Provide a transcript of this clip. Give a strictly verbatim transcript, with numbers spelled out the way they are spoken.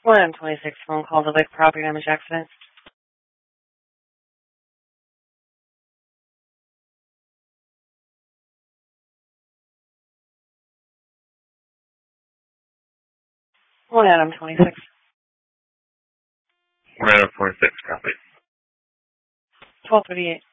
one Adam twenty-six phone call to Lake property damage accident. one Adam twenty-six. one Adam twenty-six, copy. twelve thirty-eight.